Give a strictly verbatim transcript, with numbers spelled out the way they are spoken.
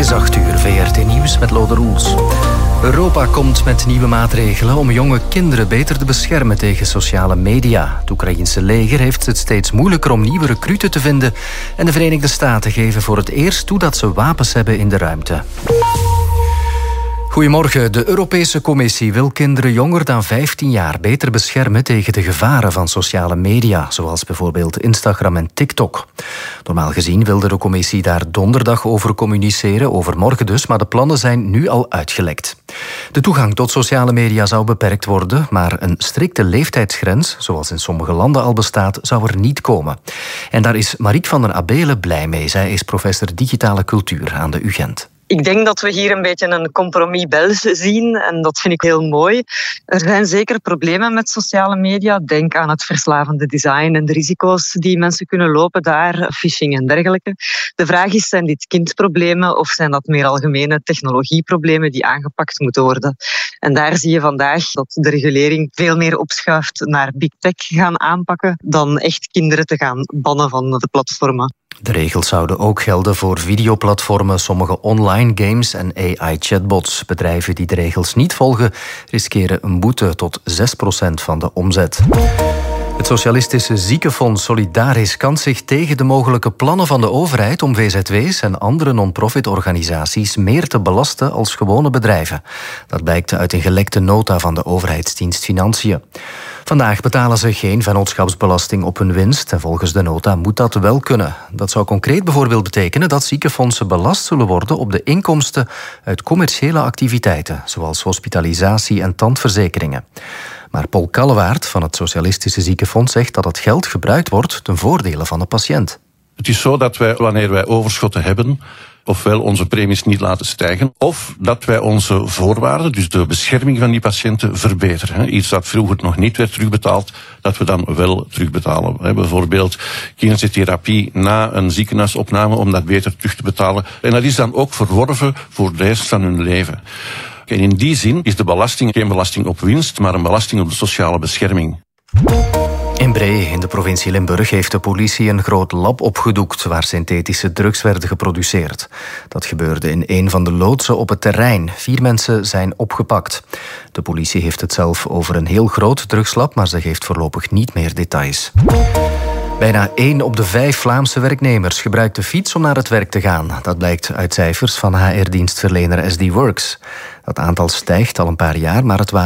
is acht uur, V R T Nieuws met Lode Roels. Europa komt met nieuwe maatregelen om jonge kinderen beter te beschermen tegen sociale media. Het Oekraïense leger heeft het steeds moeilijker om nieuwe recruten te vinden en de Verenigde Staten geven voor het eerst toe dat ze wapens hebben in de ruimte. Goedemorgen. De Europese Commissie wil kinderen jonger dan vijftien jaar beter beschermen tegen de gevaren van sociale media, zoals bijvoorbeeld Instagram en TikTok. Normaal gezien wilde de Commissie daar donderdag over communiceren, overmorgen dus, maar de plannen zijn nu al uitgelekt. De toegang tot sociale media zou beperkt worden, maar een strikte leeftijdsgrens, zoals in sommige landen al bestaat, zou er niet komen. En daar is Marieke van der Abelen blij mee. Zij is professor digitale cultuur aan de U Gent. Ik denk dat we hier een beetje een compromis Belge zien en dat vind ik heel mooi. Er zijn zeker problemen met sociale media. Denk aan het verslavende design en de risico's die mensen kunnen lopen daar, phishing en dergelijke. De vraag is, zijn dit kindproblemen of zijn dat meer algemene technologieproblemen die aangepakt moeten worden? En daar zie je vandaag dat de regulering veel meer opschuift naar big tech gaan aanpakken dan echt kinderen te gaan bannen van de platformen. De regels zouden ook gelden voor videoplatformen, sommige online games en A I-chatbots. Bedrijven die de regels niet volgen riskeren een boete tot zes procent van de omzet. Het socialistische ziekenfonds Solidaris kant zich tegen de mogelijke plannen van de overheid om V Z W's en andere non-profit-organisaties meer te belasten als gewone bedrijven. Dat blijkt uit een gelekte nota van de overheidsdienst Financiën. Vandaag betalen ze geen vennootschapsbelasting op hun winst en volgens de nota moet dat wel kunnen. Dat zou concreet bijvoorbeeld betekenen dat ziekenfondsen belast zullen worden op de inkomsten uit commerciële activiteiten, zoals hospitalisatie en tandverzekeringen. Maar Paul Kallewaert van het Socialistische Ziekenfonds zegt dat het geld gebruikt wordt ten voordele van de patiënt. Het is zo dat wij, wanneer wij overschotten hebben, ofwel onze premies niet laten stijgen, of dat wij onze voorwaarden, dus de bescherming van die patiënten, verbeteren. Iets dat vroeger nog niet werd terugbetaald, dat we dan wel terugbetalen. Bijvoorbeeld kinesiotherapie na een ziekenhuisopname, om dat beter terug te betalen. En dat is dan ook verworven voor de rest van hun leven. En in die zin is de belasting geen belasting op winst, maar een belasting op de sociale bescherming. In Bree, in de provincie Limburg, heeft de politie een groot lab opgedoekt waar synthetische drugs werden geproduceerd. Dat gebeurde in een van de loodsen op het terrein. Vier mensen zijn opgepakt. De politie heeft het zelf over een heel groot drugslab, maar ze geeft voorlopig niet meer details. Bijna één op de vijf Vlaamse werknemers gebruikt de fiets om naar het werk te gaan. Dat blijkt uit cijfers van H R-dienstverlener S D Works. Dat aantal stijgt al een paar jaar, maar het waren